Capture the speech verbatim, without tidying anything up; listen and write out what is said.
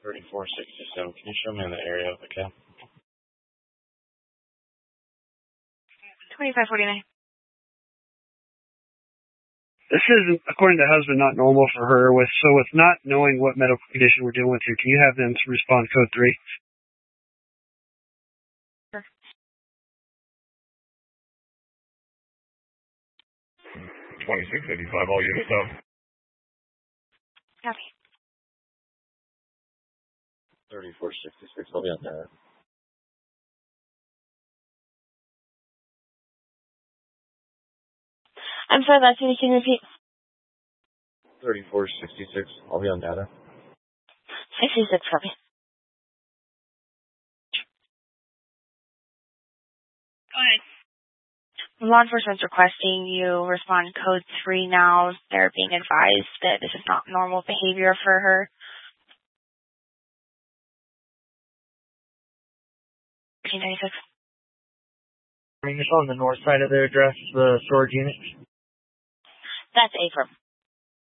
thirty-four sixty-seven, can you show me the area of the cap? twenty-five forty-nine. This is, according to husband, not normal for her. With So with not knowing what medical condition we're dealing with here, can you have them respond code three? Sure. twenty-six eighty-five, all units up. Copy. thirty-four sixty-six, I'll be on that. I'm sorry, last thing you can repeat. thirty-four sixty-six, I'll be on data. sixty-six, copy. Go ahead. Law enforcement's requesting you respond code three now. They're being advised that this is not normal behavior for her. thirteen ninety-six. I mean, it's on the north side of their address, the storage unit. That's Abram.